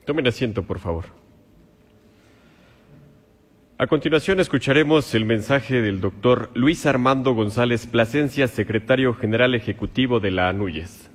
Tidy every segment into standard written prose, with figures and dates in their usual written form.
Tomen asiento, por favor. A continuación escucharemos el mensaje del doctor Luis Armando González Plasencia, secretario general ejecutivo de la ANUYES.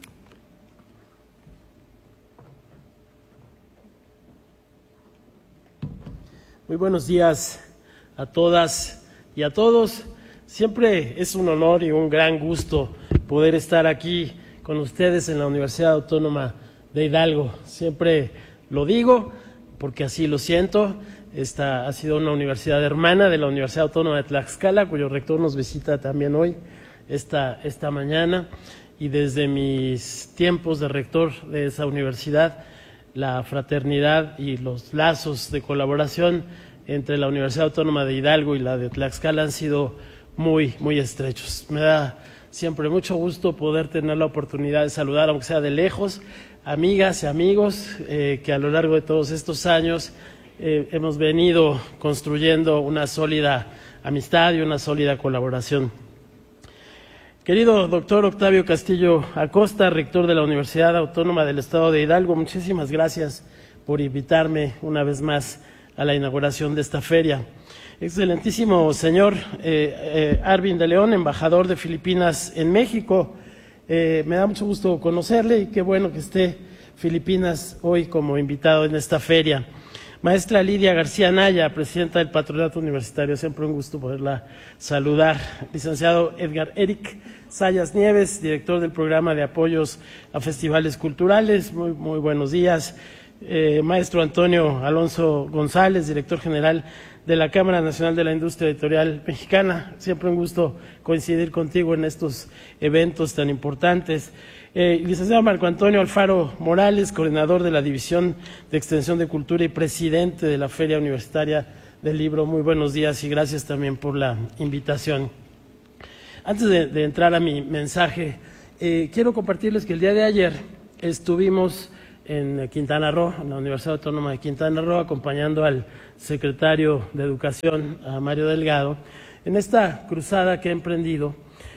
Muy buenos días a todas y a todos. Siempre es un honor y un gran gusto poder estar aquí con ustedes en la Universidad Autónoma de Hidalgo. Siempre lo digo porque así lo siento. Esta ha sido una universidad hermana de la Universidad Autónoma de Tlaxcala, cuyo rector nos visita también hoy, esta mañana. Y desde mis tiempos de rector de esa universidad, la fraternidad y los lazos de colaboración entre la Universidad Autónoma de Hidalgo y la de Tlaxcala han sido muy estrechos. Me da siempre mucho gusto poder tener la oportunidad de saludar, aunque sea de lejos, amigas y amigos que a lo largo de todos estos años hemos venido construyendo una sólida amistad y una sólida colaboración. Querido doctor Octavio Castillo Acosta, rector de la Universidad Autónoma del Estado de Hidalgo, muchísimas gracias por invitarme una vez más a la inauguración de esta feria. Excelentísimo señor Arvin de León, embajador de Filipinas en México, me da mucho gusto conocerle y qué bueno que esté Filipinas hoy como invitado en esta feria. Maestra Lidia García Naya, presidenta del Patronato Universitario, siempre un gusto poderla saludar. Licenciado Edgar Eric Sayas Nieves, director del Programa de Apoyos a Festivales Culturales, muy buenos días. Maestro Antonio Alonso González, director general de la Cámara Nacional de la Industria Editorial Mexicana, siempre un gusto coincidir contigo en estos eventos tan importantes. Licenciado Marco Antonio Alfaro Morales, coordinador de la División de Extensión de Cultura y presidente de la Feria Universitaria del Libro, muy buenos días y gracias también por la invitación. Antes de entrar a mi mensaje, quiero compartirles que el día de ayer estuvimos en Quintana Roo, en la Universidad Autónoma de Quintana Roo, acompañando al secretario de Educación, a Mario Delgado, en esta cruzada que ha emprendido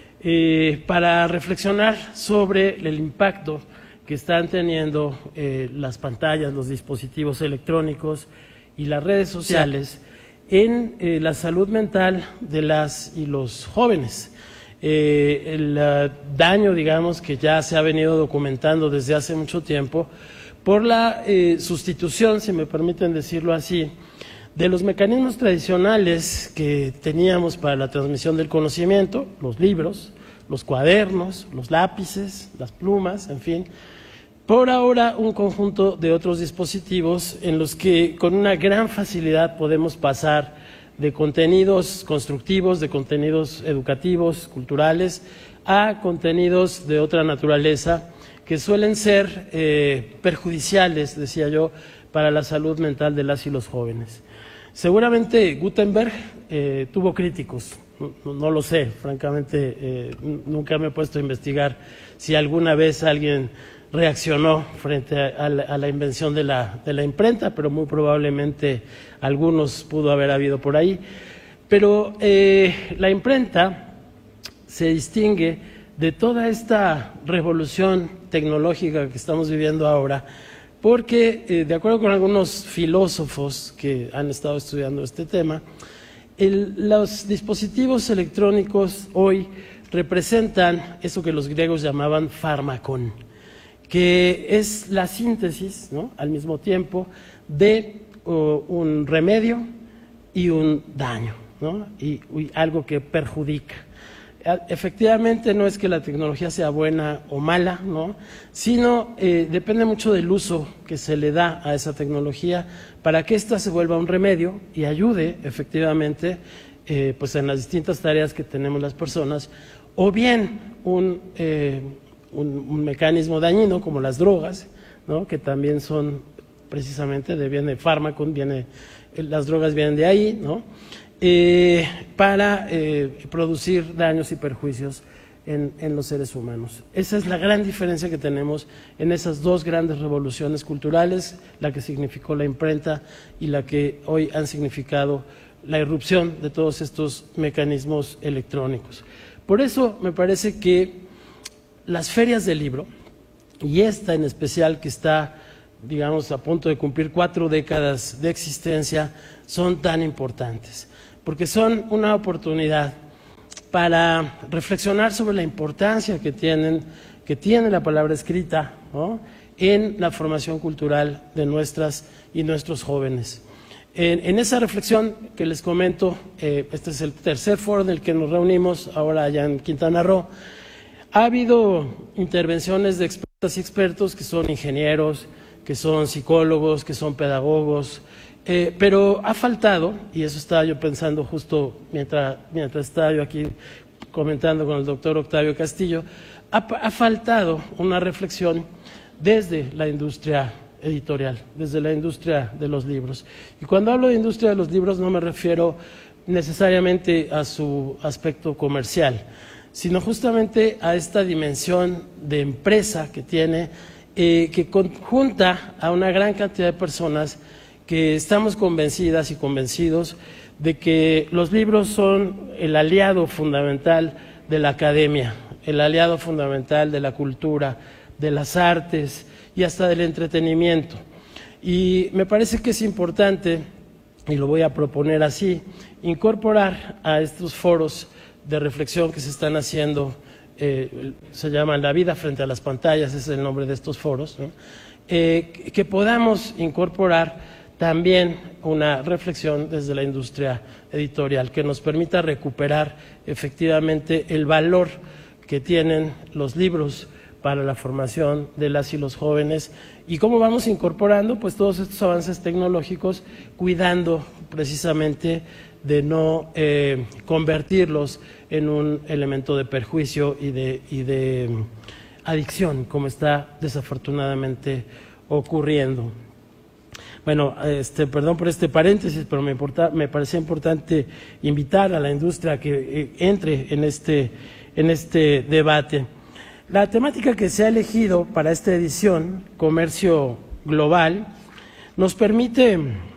para reflexionar sobre el impacto que están teniendo las pantallas, los dispositivos electrónicos y las redes sociales en la salud mental de las y los jóvenes. El daño, digamos, que ya se ha venido documentando desde hace mucho tiempo por la sustitución, si me permiten decirlo así, de los mecanismos tradicionales que teníamos para la transmisión del conocimiento, los libros, los cuadernos, los lápices, las plumas, en fin, por ahora un conjunto de otros dispositivos en los que con una gran facilidad podemos pasar de contenidos constructivos, de contenidos educativos, culturales, a contenidos de otra naturaleza que suelen ser perjudiciales, decía yo, para la salud mental de las y los jóvenes. Seguramente Gutenberg tuvo críticos, no lo sé, francamente nunca me he puesto a investigar si alguna vez alguien reaccionó frente a la invención de la imprenta, pero muy probablemente algunos pudo haber habido por ahí. Pero la imprenta se distingue de toda esta revolución tecnológica que estamos viviendo ahora, porque de acuerdo con algunos filósofos que han estado estudiando este tema, los dispositivos electrónicos hoy representan eso que los griegos llamaban fármakon, que es la síntesis, ¿no?, al mismo tiempo de un remedio y un daño, ¿no?, y algo que perjudica. Efectivamente no es que la tecnología sea buena o mala, ¿no?, sino depende mucho del uso que se le da a esa tecnología para que ésta se vuelva un remedio y ayude efectivamente pues en las distintas tareas que tenemos las personas, o bien un mecanismo dañino como las drogas, ¿no?, que también son precisamente viene fármaco, las drogas vienen de ahí, ¿no?, para producir daños y perjuicios en los seres humanos. Esa es la gran diferencia que tenemos en esas dos grandes revoluciones culturales, la que significó la imprenta y la que hoy han significado la irrupción de todos estos mecanismos electrónicos. Por eso me parece que las ferias del libro, y esta en especial que está digamos, a punto de cumplir 4 décadas de existencia, son tan importantes, porque son una oportunidad para reflexionar sobre la importancia que tiene la palabra escrita, ¿no?, en la formación cultural de nuestras y nuestros jóvenes. En esa reflexión que les comento, este es el tercer foro en el que nos reunimos ahora allá en Quintana Roo. Ha habido intervenciones de expertas y expertos que son ingenieros, que son psicólogos, que son pedagogos, pero ha faltado, y eso estaba yo pensando justo mientras estaba yo aquí comentando con el doctor Octavio Castillo, ha faltado una reflexión desde la industria editorial, desde la industria de los libros. Y cuando hablo de industria de los libros no me refiero necesariamente a su aspecto comercial, sino justamente a esta dimensión de empresa que tiene, que conjunta a una gran cantidad de personas que estamos convencidas y convencidos de que los libros son el aliado fundamental de la academia, el aliado fundamental de la cultura, de las artes y hasta del entretenimiento. Y me parece que es importante, y lo voy a proponer así, incorporar a estos foros de reflexión que se están haciendo, se llaman La vida frente a las pantallas, ese es el nombre de estos foros, ¿no?, que podamos incorporar también una reflexión desde la industria editorial que nos permita recuperar efectivamente el valor que tienen los libros para la formación de las y los jóvenes y cómo vamos incorporando pues todos estos avances tecnológicos, cuidando precisamente de no convertirlos en un elemento de perjuicio y de adicción, como está desafortunadamente ocurriendo. Bueno, perdón por este paréntesis, pero me parecía importante invitar a la industria a que entre en este debate. La temática que se ha elegido para esta edición, comercio global, nos permite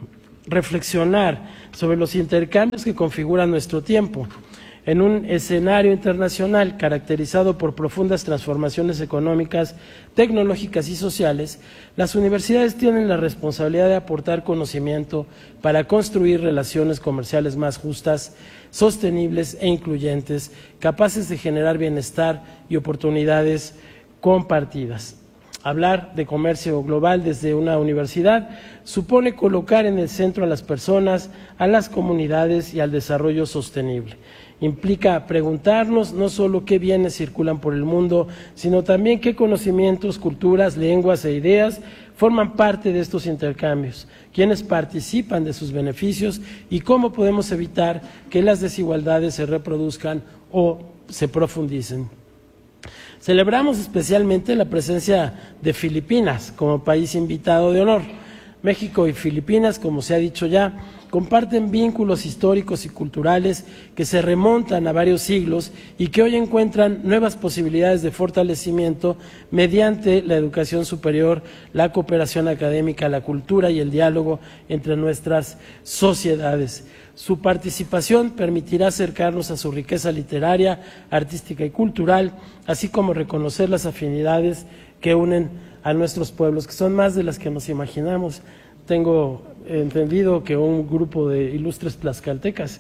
reflexionar sobre los intercambios que configuran nuestro tiempo. En un escenario internacional caracterizado por profundas transformaciones económicas, tecnológicas y sociales, las universidades tienen la responsabilidad de aportar conocimiento para construir relaciones comerciales más justas, sostenibles e incluyentes, capaces de generar bienestar y oportunidades compartidas. Hablar de comercio global desde una universidad supone colocar en el centro a las personas, a las comunidades y al desarrollo sostenible. Implica preguntarnos no solo qué bienes circulan por el mundo, sino también qué conocimientos, culturas, lenguas e ideas forman parte de estos intercambios, quiénes participan de sus beneficios y cómo podemos evitar que las desigualdades se reproduzcan o se profundicen. Celebramos especialmente la presencia de Filipinas como país invitado de honor. México y Filipinas, como se ha dicho ya, comparten vínculos históricos y culturales que se remontan a varios siglos y que hoy encuentran nuevas posibilidades de fortalecimiento mediante la educación superior, la cooperación académica, la cultura y el diálogo entre nuestras sociedades. Su participación permitirá acercarnos a su riqueza literaria, artística y cultural, así como reconocer las afinidades que unen a nuestros pueblos, que son más de las que nos imaginamos. Tengo entendido que un grupo de ilustres tlaxcaltecas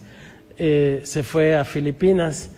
se fue a Filipinas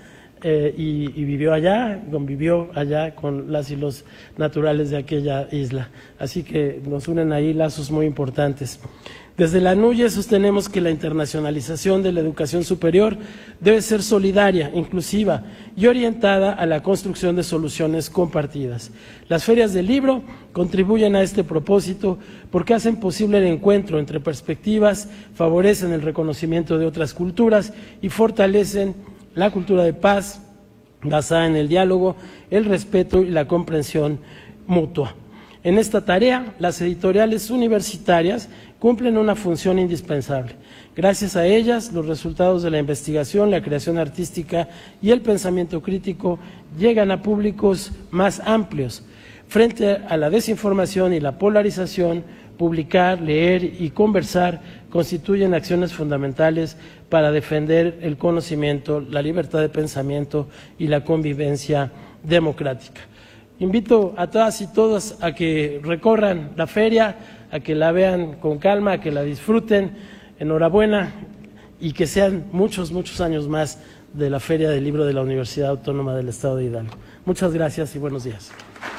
y vivió allá, convivió allá con las y los naturales de aquella isla. Así que nos unen ahí lazos muy importantes. Desde la NUYES sostenemos que la internacionalización de la educación superior debe ser solidaria, inclusiva y orientada a la construcción de soluciones compartidas. Las ferias del libro contribuyen a este propósito porque hacen posible el encuentro entre perspectivas, favorecen el reconocimiento de otras culturas y fortalecen la cultura de paz basada en el diálogo, el respeto y la comprensión mutua. En esta tarea, las editoriales universitarias cumplen una función indispensable. Gracias a ellas, los resultados de la investigación, la creación artística y el pensamiento crítico llegan a públicos más amplios. Frente a la desinformación y la polarización, publicar, leer y conversar constituyen acciones fundamentales para defender el conocimiento, la libertad de pensamiento y la convivencia democrática. invito a todas y todos a que recorran la feria, a que la vean con calma, a que la disfruten. Enhorabuena y que sean muchos, muchos años más de la Feria del Libro de la Universidad Autónoma del Estado de Hidalgo. Muchas gracias y buenos días.